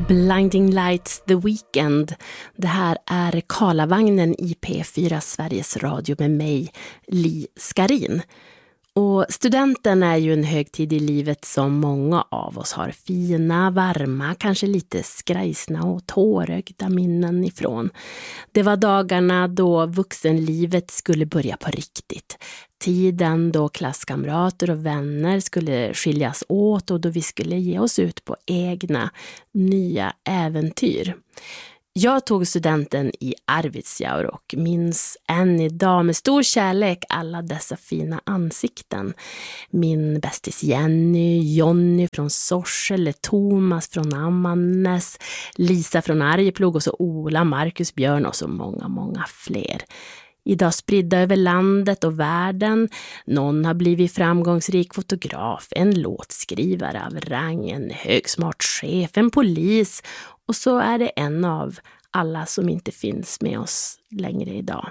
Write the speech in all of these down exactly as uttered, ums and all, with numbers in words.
Blinding Lights, The Weekend. Det här är Karlavagnen i P fyra Sveriges Radio med mig, Li Skarin. Och studenten är ju en högtid i livet som många av oss har fina, varma, kanske lite skrajsna och tårögda minnen ifrån. Det var dagarna då vuxenlivet skulle börja på riktigt. Tiden då klasskamrater och vänner skulle skiljas åt och då vi skulle ge oss ut på egna, nya äventyr. Jag tog studenten i Arvidsjaur och minns än idag med stor kärlek alla dessa fina ansikten. Min bästis Jenny, Jonny från Sorsele, Thomas från Ammarnäs, Lisa från Arjeplog och så Ola, Marcus, Björn och så många, många fler. Idag spridda över landet och världen. Någon har blivit framgångsrik fotograf, en låtskrivare av rang, en högsmart chef, en polis. Och så är det en av alla som inte finns med oss längre idag.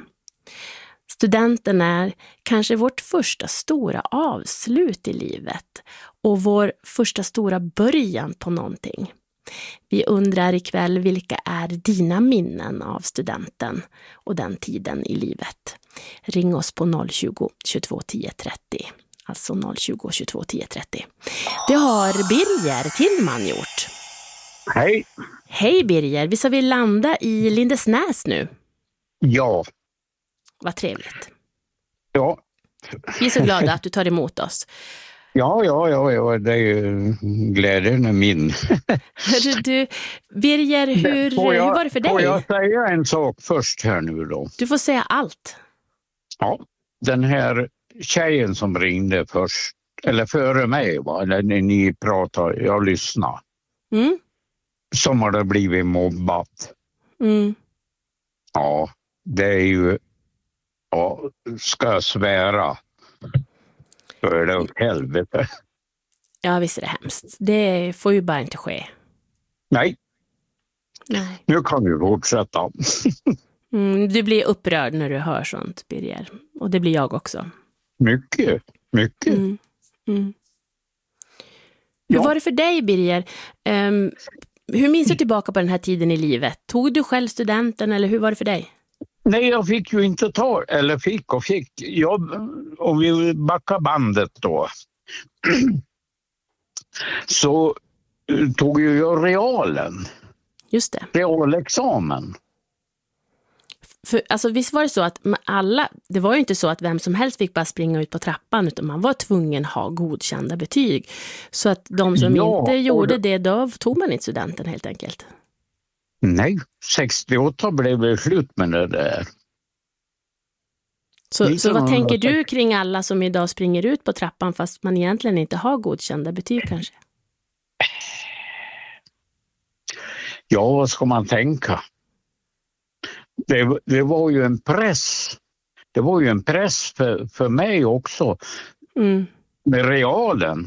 Studenten är kanske vårt första stora avslut i livet och vår första stora början på någonting. Vi undrar ikväll, vilka är dina minnen av studenten och den tiden i livet? Ring oss på noll tjugo, tjugotvå tio trettio. Alltså noll tjugo, tjugotvå tio trettio. Det har Birger Tillman gjort. Hej. Hej Birger, vi ska vi landa i Lindesnäs nu? Ja. Vad trevligt. Ja. Vi är så glada att du tar emot oss. Ja, ja, ja, ja, det är ju glädjen är min. Hörru du, Birger, hur, jag, hur var det för dig? Får jag säga en sak först här nu då? Du får säga allt. Ja, den här tjejen som ringde först, eller före mig, va? När ni pratade, jag lyssnade. Mm. Som har det blivit mobbat. Mm. Ja, det är ju, ja, ska jag svära. Så är det åt helvete. Ja, visst är det hemskt. Det får ju bara inte ske. Nej. Nej. Nu kan vi fortsätta. Mm, du blir upprörd när du hör sånt, Birger. Och det blir jag också. Mycket, mycket. Mm. Mm. Hur Ja. var det för dig, Birger? Um, hur minns du tillbaka på den här tiden i livet? Tog du själv studenten eller hur var det för dig? Nej, jag fick ju inte ta, eller fick och fick. Jag, om vi backar bandet då, så tog ju jag realen. Just det. Realexamen. För, alltså, visst var det så att alla, det var ju inte så att vem som helst fick bara springa ut på trappan, utan man var tvungen att ha godkända betyg. Så att de som Ja, inte gjorde det, det, då tog man inte studenten helt enkelt. Nej, sextioåtta blev det slut med det där. Så, så vad tänker du kring alla som idag springer ut på trappan fast man egentligen inte har godkända betyg kanske? Ja, vad ska man tänka? Det, det var ju en press. Det var ju en press för, för mig också. Mm. Med realen.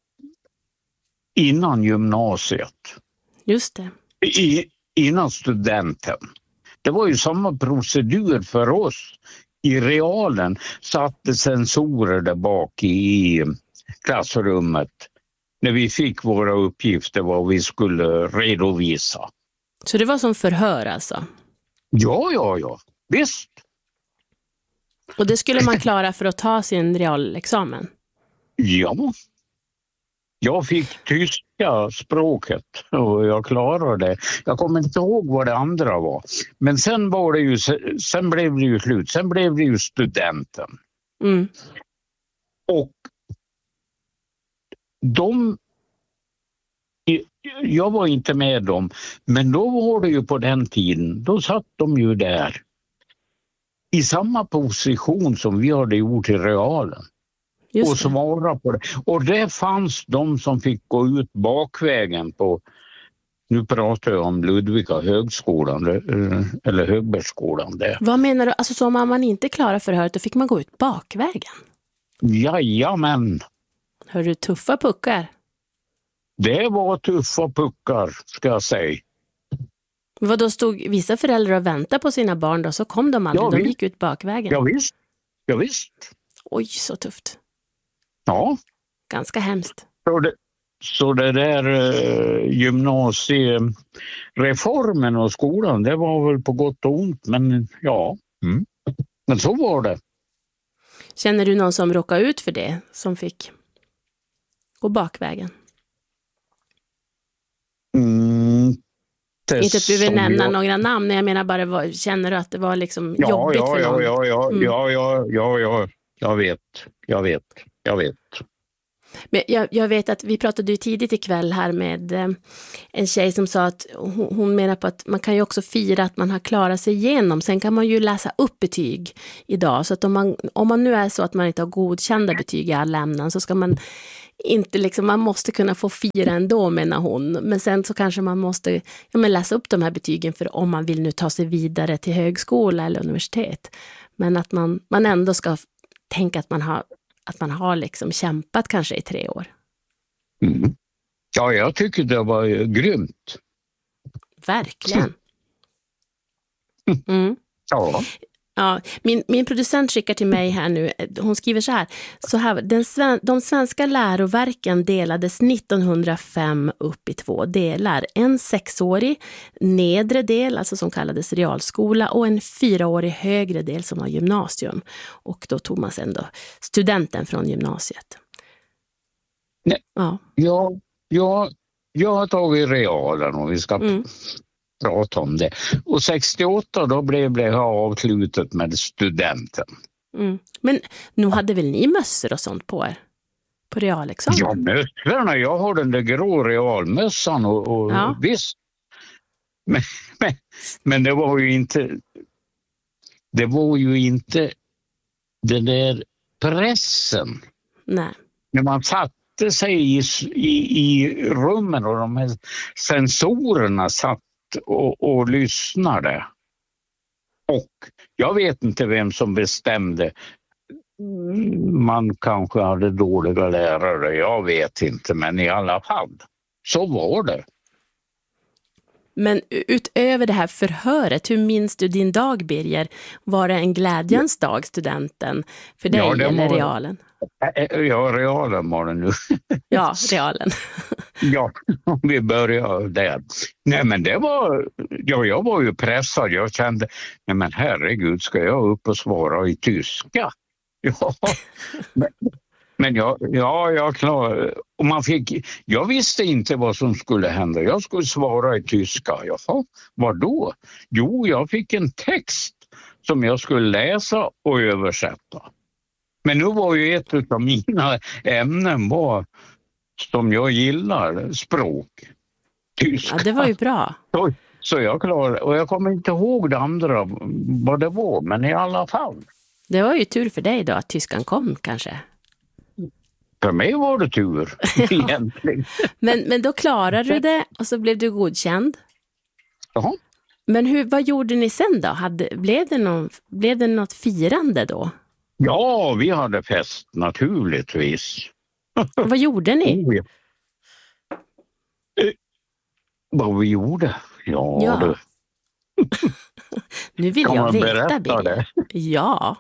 Innan gymnasiet. Just det. I, innan studenten. Det var ju samma procedur för oss. I realen satt sensorer där bak i klassrummet. När vi fick våra uppgifter vad vi skulle redovisa. Så det var som förhör alltså? Ja, ja, ja. Visst. Och det skulle man klara för att ta sin realexamen? Ja. Jag fick tyska språket och jag klarade det. Jag kommer inte ihåg vad det andra var. Men sen var det ju, sen blev det ju slut. Sen blev det ju studenten. Mm. Och de, jag var inte med dem, men då var det ju på den tiden, då satt de ju där i samma position som vi hade gjort i realen. Just och svara på det. Och det fanns de som fick gå ut bakvägen på, nu pratar jag om Ludvika högskolan eller Högbergsskolan där. Vad menar du? Alltså så om man inte klarar förhöret, då fick man gå ut bakvägen? Jajamän. Hör du, tuffa puckar? Det var tuffa puckar, ska jag säga. Vad då stod vissa föräldrar och väntade på sina barn då, så kom de aldrig, ja, de gick ut bakvägen? Ja visst, ja visst. Oj, så tufft. Ja. Ganska hemskt. Så det, så det där eh, gymnasiereformen och skolan, det var väl på gott och ont, men ja, mm. men så var det. Känner du någon som råkade ut för det, som fick gå bakvägen? Mm, Inte att du vill nämna jag... några namn, jag menar bara, vad, känner du att det var liksom ja, jobbigt ja, för ja, någon? ja, ja, Mm. ja, ja, ja, ja, jag vet, jag vet, jag vet. Men jag, jag vet att vi pratade ju tidigt ikväll här med eh, en tjej som sa att hon, hon menar på att man kan ju också fira att man har klarat sig igenom. Sen kan man ju läsa upp betyg idag. Så att om man, om man nu är så att man inte har godkända betyg i alla ämnen, så ska man inte liksom, man måste kunna få fira ändå, menar hon. Men sen så kanske man måste ja, men läsa upp de här betygen för om man vill nu ta sig vidare till högskola eller universitet. Men att man, man ändå ska tänka att man har att man har liksom kämpat kanske i tre år. Mm. Ja, jag tycker det var grymt. Verkligen. Mm. Ja. Ja, min, min producent skickar till mig här nu, hon skriver så här, så här den sven, de svenska läroverken delades nittonhundrafem upp i två delar. En sexårig nedre del, alltså som kallades realskola, och en fyraårig högre del som var gymnasium. Och då tog man sen då studenten från gymnasiet. Nej. Ja. Ja, ja, jag har tagit realen och vi ska mm. prata om det. Och sextioåtta då blev det avslutat med studenten. Mm. Men nu hade väl ni mössor och sånt på er? På realexamen? Ja, mössorna. Jag har den där grå realmössan och, och ja. Visst. Men, men, men det var ju inte det var ju inte den där pressen. Nej. När man satte sig i, i, i rummen och de här sensorerna satt och, och lyssnade. Och jag vet inte vem som bestämde. Man kanske hade dåliga lärare, jag vet inte, men i alla fall så var det. Men utöver det här förhöret, hur minns du din dag, Birger? Var det en glädjens dag, studenten, för dig ja, eller var... realen? Ja, realen var det nu. Ja, realen. Ja, vi börjar där. Nej, men det var, ja, jag var ju pressad. Jag kände, nej men herregud, ska jag upp och svara i tyska? Ja, men, men jag, ja, jag klar. Och man fick, jag visste inte vad som skulle hända. Jag skulle svara i tyska. Jaha, vad då? Jo, jag fick en text som jag skulle läsa och översätta. Men nu var ju ett av mina ämnen var, som jag gillar, språk. Tyska. Ja, det var ju bra. Så, så jag klarade, och jag kommer inte ihåg det andra, vad det var, men i alla fall. Det var ju tur för dig då att tyskan kom kanske. För mig var det tur, egentligen. men, men då klarade du det och så blev du godkänd. Jaha. Men hur, vad gjorde ni sen då? Hade, blev, det någon, blev det något firande då? Ja, vi hade fest naturligtvis. Vad gjorde ni? Oh, ja. eh, vad vi gjorde? Ja, ja. Det... Nu vill kan jag man veta, berätta det? Ja.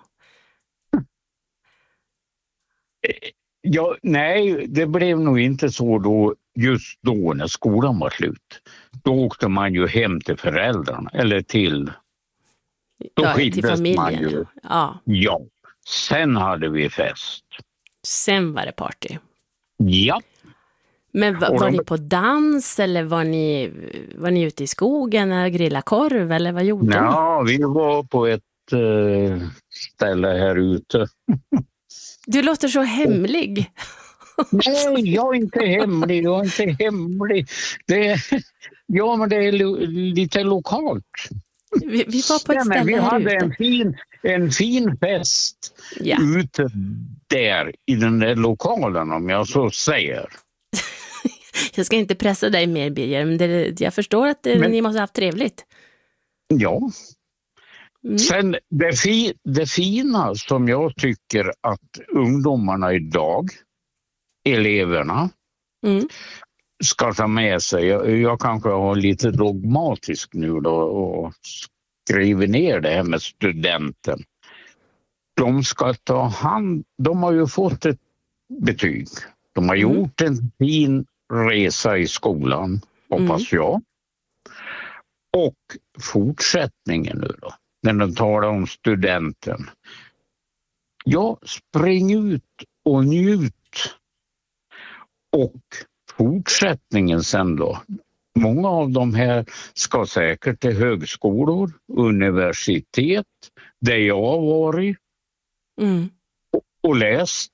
Ja, nej, det blev nog inte så då, just då när skolan var slut. Då åkte man ju hem till föräldrarna, eller till... Då ja, till familjen. Man ju. Ja. Ja, sen hade vi fest. Sen var det party. Ja. Men var, var de... ni på dans eller var ni, var ni ute i skogen och grilla korv eller vad gjorde ni? Ja, vi var på ett uh, ställe här ute. Du låter så hemlig. Nej, jag är inte hemlig, jag är inte hemlig. Det är, ja, men det är lo, lite lokalt. Vi, vi var på ett ställe vi här hade ute. En fin, en fin fest ja. ute där i den där lokalen, om jag så säger. Jag ska inte pressa dig mer, Birger, men det, jag förstår att det, men, ni måste ha haft trevligt. Ja. Mm. Sen det, fi, det fina som jag tycker att ungdomarna idag, eleverna, mm. ska ta med sig. Jag, jag kanske har lite dogmatisk nu då och skriver ner det här med studenten. De ska ta hand, de har ju fått ett betyg. De har mm. gjort en fin resa i skolan, hoppas mm. jag. Och fortsättningen nu då, när de talar om studenten. Ja, spring ut och njut. Och fortsättningen sen då. Många av de här ska säkert till högskolor, universitet, där jag har varit mm. och, och läst.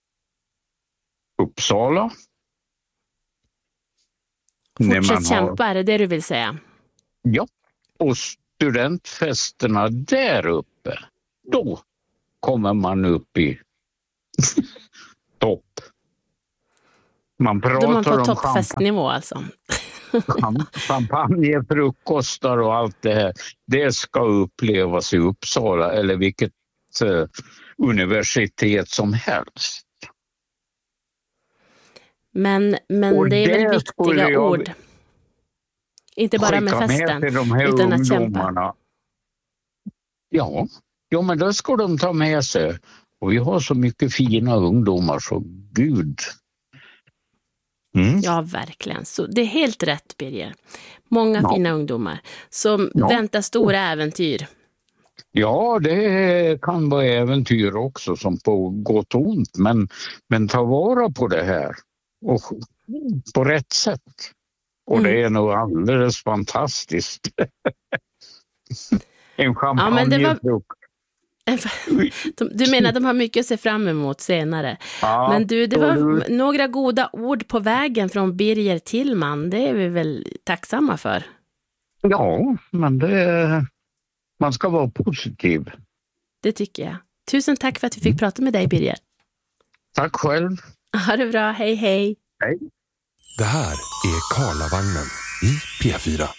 Uppsala. Fortsätt kämpa, har... är det det du vill säga? Ja, och studentfesterna där uppe, då kommer man upp i topp. Man pratar då man på om toppfestnivå alltså. Champagne, frukostar och allt det här. Det ska upplevas i Uppsala eller vilket uh, universitet som helst. Men, men det är väl viktiga jag... ord. Inte bara med festen, med de här utan att kämpa. Ja, ja, men då ska de ta med sig. Och vi har så mycket fina ungdomar, så gud. Mm. Ja, verkligen. Så det är helt rätt, Birger. Många ja. fina ungdomar som ja. väntar stora äventyr. Ja, det kan vara äventyr också som på gott och ont. Men, men ta vara på det här. Och på rätt sätt. Och mm. det är nog alldeles fantastiskt. En champagnefrukt. Du menar att de har mycket att se fram emot senare. Ja, men du, det var du... några goda ord på vägen från Birger Tillman. Det är vi väl tacksamma för? Ja, men det... man ska vara positiv. Det tycker jag. Tusen tack för att vi fick prata med dig, Birger. Tack själv. Ha det bra, hej hej. Hej. Det här är Karlavagnen i P fyra.